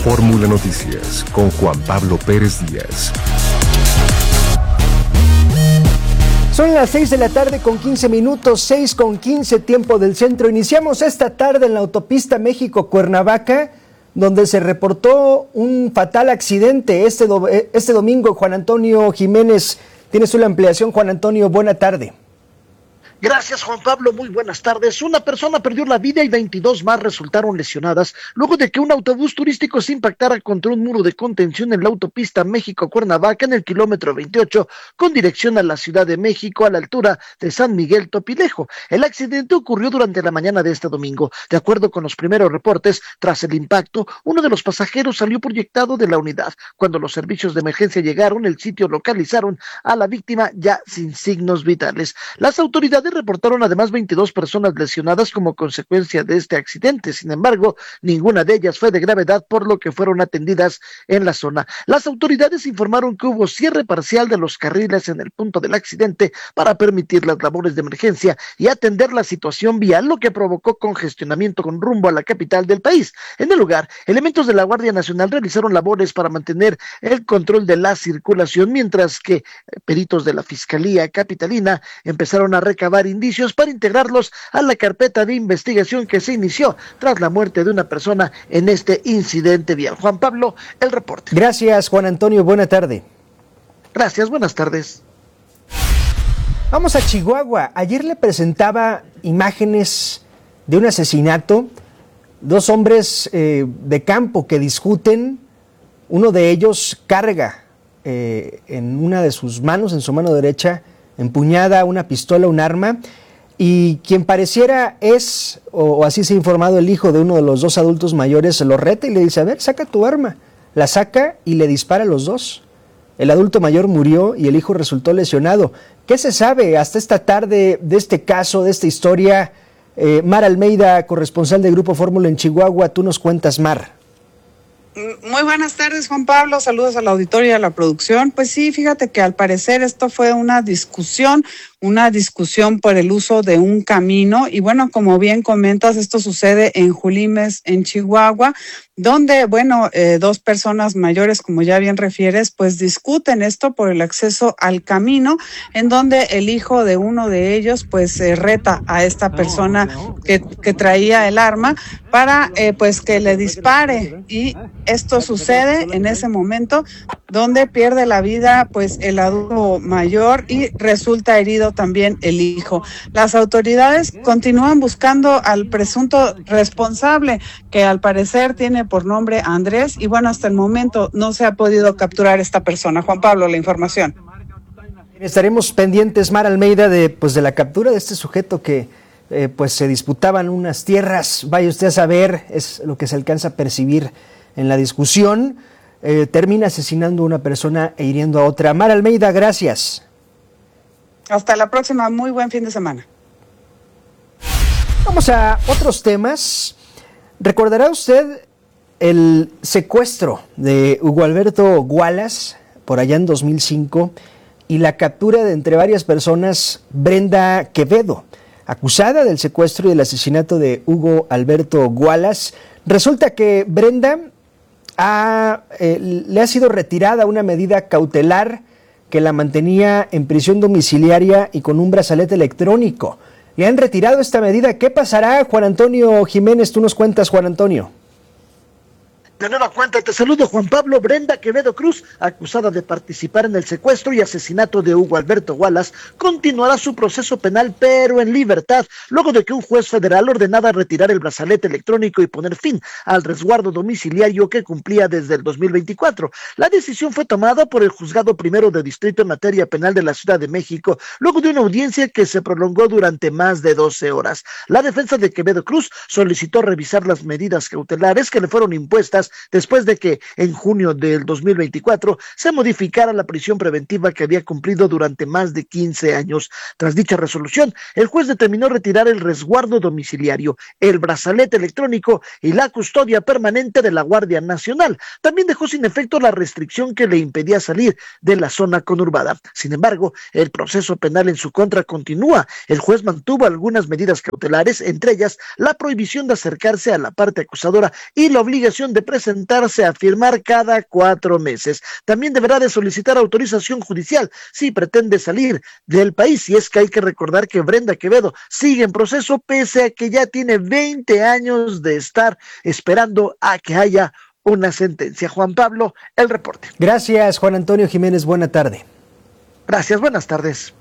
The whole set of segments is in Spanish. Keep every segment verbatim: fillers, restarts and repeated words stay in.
Fórmula Noticias con Juan Pablo Pérez Díaz. Son las seis de la tarde con quince minutos, seis con quince tiempo del centro. Iniciamos esta tarde en la autopista México-Cuernavaca, donde se reportó un fatal accidente este, do, este domingo. Juan Antonio Jiménez, tienes una ampliación. Juan Antonio, buena tarde. Gracias, Juan Pablo, muy buenas tardes. Una persona perdió la vida y veintidós más resultaron lesionadas luego de que un autobús turístico se impactara contra un muro de contención en la autopista México-Cuernavaca en el kilómetro veintiocho con dirección a la Ciudad de México a la altura de San Miguel Topilejo. El accidente ocurrió durante la mañana de este domingo. De acuerdo con los primeros reportes, tras el impacto, uno de los pasajeros salió proyectado de la unidad. Cuando los servicios de emergencia llegaron, el sitio localizaron a la víctima ya sin signos vitales. Las autoridades reportaron además veintidós personas lesionadas como consecuencia de este accidente. Sin embargo, ninguna de ellas fue de gravedad, por lo que fueron atendidas en la zona. Las autoridades informaron que hubo cierre parcial de los carriles en el punto del accidente para permitir las labores de emergencia y atender la situación vial, lo que provocó congestionamiento con rumbo a la capital del país. En el lugar, elementos de la Guardia Nacional realizaron labores para mantener el control de la circulación, mientras que peritos de la Fiscalía Capitalina empezaron a recabar indicios para integrarlos a la carpeta de investigación que se inició tras la muerte de una persona en este incidente vial. Juan Pablo, el reporte. Gracias, Juan Antonio, buena tarde. Gracias, buenas tardes. Vamos a Chihuahua. Ayer le presentaba imágenes de un asesinato, dos hombres eh, de campo que discuten. Uno de ellos carga eh, en una de sus manos, en su mano derecha, empuñada una pistola, un arma, y quien pareciera es, o, o así se ha informado, el hijo de uno de los dos adultos mayores, se lo reta y le dice: a ver, saca tu arma. La saca y le dispara a los dos. El adulto mayor murió y el hijo resultó lesionado. ¿Qué se sabe hasta esta tarde de este caso, de esta historia? Eh, Mar Almeida, corresponsal de Grupo Fórmula en Chihuahua, tú nos cuentas, Mar. Muy buenas tardes, Juan Pablo, saludos al auditorio y a la producción. Pues sí, fíjate que al parecer esto fue una discusión, una discusión por el uso de un camino, y bueno, como bien comentas, esto sucede en Julimes, en Chihuahua, donde, bueno, eh, dos personas mayores, como ya bien refieres, pues discuten esto por el acceso al camino, en donde el hijo de uno de ellos, pues eh, reta a esta persona que, que traía el arma para, eh, pues, que le dispare, y esto sucede en ese momento donde pierde la vida, pues, el adulto mayor y resulta herido también el hijo. Las autoridades continúan buscando al presunto responsable, que al parecer tiene por nombre Andrés, y bueno, hasta el momento no se ha podido capturar esta persona. Juan Pablo, la información. Estaremos pendientes, Mar Almeida, de pues de la captura de este sujeto que eh, pues se disputaban unas tierras. Vaya usted a saber, es lo que se alcanza a percibir en la discusión. Eh, termina asesinando a una persona e hiriendo a otra. Mar Almeida, gracias. Hasta la próxima, muy buen fin de semana. Vamos a otros temas. ¿Recordará usted el secuestro de Hugo Alberto Gualas por allá en dos mil cinco y la captura de, entre varias personas, Brenda Quevedo, acusada del secuestro y del asesinato de Hugo Alberto Gualas? Resulta que Brenda ha, eh, le ha sido retirada una medida cautelar que la mantenía en prisión domiciliaria y con un brazalete electrónico. Le han retirado esta medida. ¿Qué pasará, Juan Antonio Jiménez? Tú nos cuentas, Juan Antonio. De nueva cuenta, te saludo, Juan Pablo. Brenda Quevedo Cruz, acusada de participar en el secuestro y asesinato de Hugo Alberto Gualas, continuará su proceso penal, pero en libertad, luego de que un juez federal ordenara retirar el brazalete electrónico y poner fin al resguardo domiciliario que cumplía desde el dos mil veinticuatro. La decisión fue tomada por el Juzgado Primero de Distrito en Materia Penal de la Ciudad de México, luego de una audiencia que se prolongó durante más de doce horas. La defensa de Quevedo Cruz solicitó revisar las medidas cautelares que le fueron impuestas después de que en junio del dos mil veinticuatro se modificara la prisión preventiva que había cumplido durante más de quince años. Tras dicha resolución, el juez determinó retirar el resguardo domiciliario, el brazalete electrónico y la custodia permanente de la Guardia Nacional. También dejó sin efecto la restricción que le impedía salir de la zona conurbada. Sin embargo, el proceso penal en su contra continúa. El juez mantuvo algunas medidas cautelares, entre ellas la prohibición de acercarse a la parte acusadora y la obligación de presentar presentarse a firmar cada cuatro meses. También deberá de solicitar autorización judicial si pretende salir del país. Y es que hay que recordar que Brenda Quevedo sigue en proceso pese a que ya tiene veinte años de estar esperando a que haya una sentencia. Juan Pablo, el reporte. Gracias, Juan Antonio Jiménez. Buena tarde. Gracias, buenas tardes.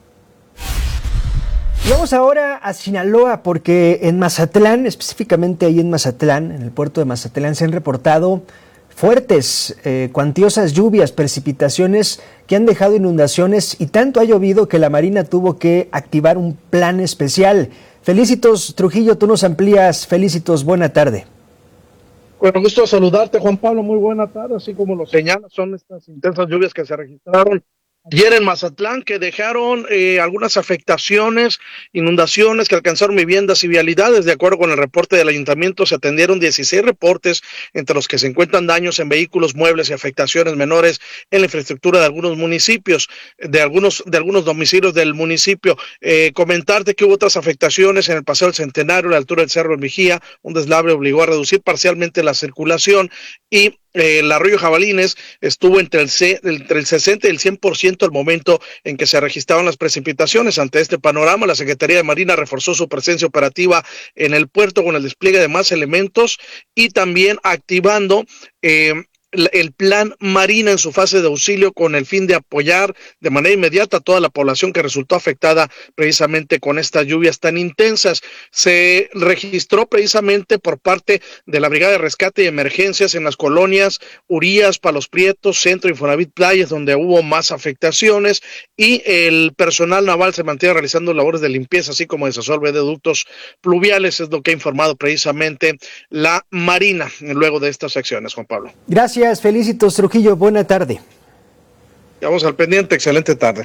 Y vamos ahora a Sinaloa porque en Mazatlán, específicamente ahí en Mazatlán, en el puerto de Mazatlán, se han reportado fuertes, eh, cuantiosas lluvias, precipitaciones que han dejado inundaciones y tanto ha llovido que la Marina tuvo que activar un plan especial. Felicitos, Trujillo, tú nos amplías. Felicitos, buena tarde. Bueno, gusto saludarte, Juan Pablo, muy buena tarde. Así como lo señalas, son estas intensas lluvias que se registraron ayer en Mazatlán, que dejaron eh, algunas afectaciones, inundaciones que alcanzaron viviendas y vialidades. De acuerdo con el reporte del ayuntamiento, se atendieron dieciséis reportes, entre los que se encuentran daños en vehículos, muebles y afectaciones menores en la infraestructura de algunos municipios, de algunos de algunos domicilios del municipio. Eh, comentarte que hubo otras afectaciones en el Paseo del Centenario, a la altura del Cerro de Vigía. Un deslave obligó a reducir parcialmente la circulación y Eh, el arroyo Jabalines estuvo entre el, C, entre el sesenta y el cien por ciento al momento en que se registraron las precipitaciones. Ante este panorama, la Secretaría de Marina reforzó su presencia operativa en el puerto con el despliegue de más elementos y también activando eh, el plan Marina en su fase de auxilio con el fin de apoyar de manera inmediata a toda la población que resultó afectada precisamente con estas lluvias tan intensas. Se registró precisamente por parte de la Brigada de Rescate y Emergencias en las colonias Urías, Palos Prietos, Centro, Infonavit Playas, donde hubo más afectaciones, y el personal naval se mantiene realizando labores de limpieza, así como de desasolve de ductos pluviales. Es lo que ha informado precisamente la Marina luego de estas acciones, Juan Pablo. Gracias. Felicitos, Trujillo, buena tarde. Vamos al pendiente, excelente tarde.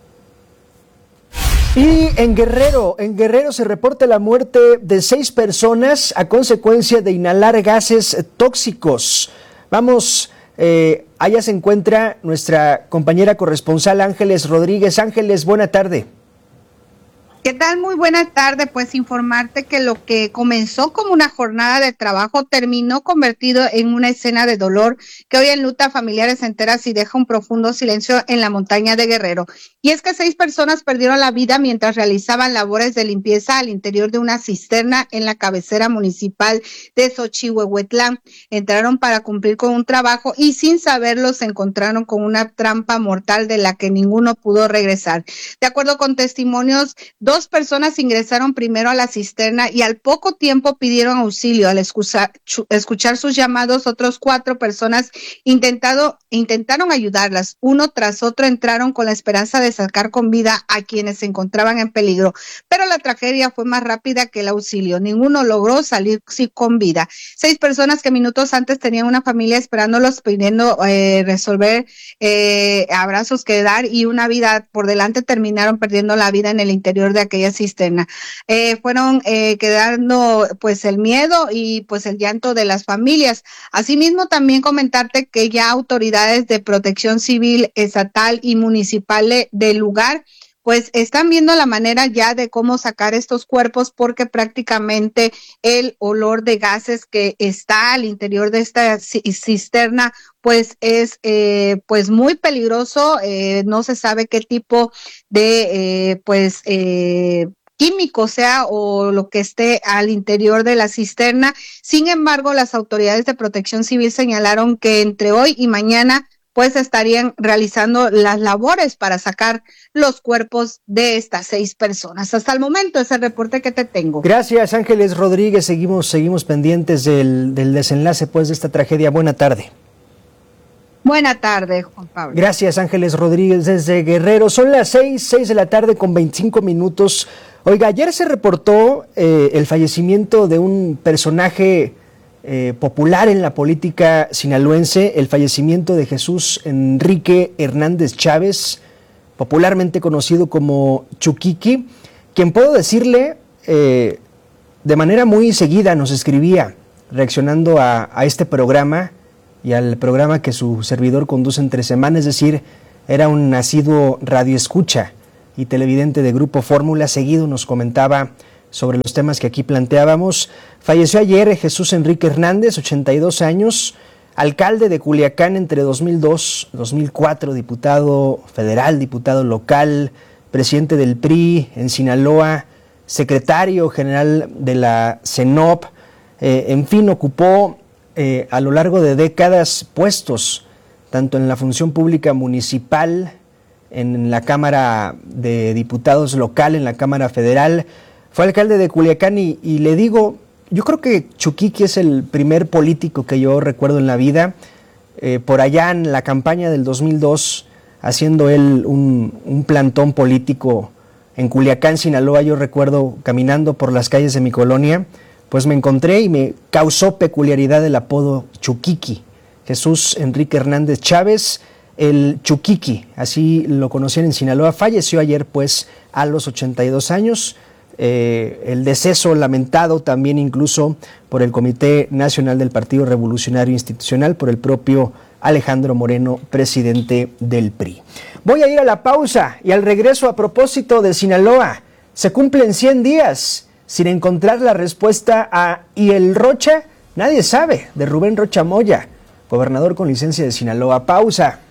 Y en Guerrero, en Guerrero se reporta la muerte de seis personas a consecuencia de inhalar gases tóxicos. Vamos, eh, allá se encuentra nuestra compañera corresponsal Ángeles Rodríguez. Ángeles, buena tarde. ¿Qué tal? Muy buena tarde. Pues informarte que lo que comenzó como una jornada de trabajo terminó convertido en una escena de dolor que hoy enluta a familiares enteras y deja un profundo silencio en la montaña de Guerrero. Y es que seis personas perdieron la vida mientras realizaban labores de limpieza al interior de una cisterna en la cabecera municipal de Xochihuehuetlán. Entraron para cumplir con un trabajo y sin saberlo se encontraron con una trampa mortal de la que ninguno pudo regresar. De acuerdo con testimonios, dos Dos personas ingresaron primero a la cisterna y al poco tiempo pidieron auxilio. Al escuchar, escuchar sus llamados, otros cuatro personas intentado, intentaron ayudarlas. Uno tras otro entraron con la esperanza de sacar con vida a quienes se encontraban en peligro. Pero la tragedia fue más rápida que el auxilio. Ninguno logró salir con vida. Seis personas que minutos antes tenían una familia esperándolos, pidiendo eh, resolver eh, abrazos que dar y una vida por delante, terminaron perdiendo la vida en el interior de aquella cisterna. Eh, fueron eh, quedando pues el miedo y pues el llanto de las familias. Asimismo, también comentarte que ya autoridades de protección civil, estatal y municipal del lugar pues están viendo la manera ya de cómo sacar estos cuerpos, porque prácticamente el olor de gases que está al interior de esta cisterna pues es eh, pues muy peligroso. Eh, no se sabe qué tipo de eh, pues eh, químico sea o lo que esté al interior de la cisterna. Sin embargo, las autoridades de protección civil señalaron que entre hoy y mañana pues estarían realizando las labores para sacar los cuerpos de estas seis personas. Hasta el momento es el reporte que te tengo. Gracias, Ángeles Rodríguez. Seguimos, seguimos pendientes del, del desenlace pues de esta tragedia. Buena tarde. Buena tarde, Juan Pablo. Gracias, Ángeles Rodríguez desde Guerrero. Son las seis, seis de la tarde con veinticinco minutos. Oiga, ayer se reportó eh, el fallecimiento de un personaje Eh, popular en la política sinaloense, el fallecimiento de Jesús Enrique Hernández Chávez, popularmente conocido como Chuquiqui, quien puedo decirle eh, de manera muy seguida nos escribía reaccionando a, a este programa y al programa que su servidor conduce entre semana, es decir, era un nacido radioescucha y televidente de Grupo Fórmula. Seguido nos comentaba sobre los temas que aquí planteábamos. Falleció ayer Jesús Enrique Hernández, ochenta y dos años, alcalde de Culiacán entre dos mil dos y dos mil cuatro, diputado federal, diputado local, presidente del P R I en Sinaloa, secretario general de la CENOP, eh, en fin, ocupó eh, a lo largo de décadas puestos, tanto en la función pública municipal, en la Cámara de Diputados local, en la Cámara Federal. Fue alcalde de Culiacán y, y le digo, yo creo que Chuquiqui es el primer político que yo recuerdo en la vida, eh, por allá en la campaña del dos mil dos, haciendo él un, un plantón político en Culiacán, Sinaloa. Yo recuerdo caminando por las calles de mi colonia, pues me encontré y me causó peculiaridad el apodo Chuquiqui. Jesús Enrique Hernández Chávez, el Chuquiqui, así lo conocían en Sinaloa. Falleció ayer pues a los ochenta y dos años. Eh, el deceso lamentado también incluso por el Comité Nacional del Partido Revolucionario Institucional, por el propio Alejandro Moreno, presidente del P R I. Voy a ir a la pausa y al regreso, a propósito de Sinaloa, se cumplen cien días sin encontrar la respuesta a ¿y el Rocha? Nadie sabe, de Rubén Rocha Moya, gobernador con licencia de Sinaloa. Pausa.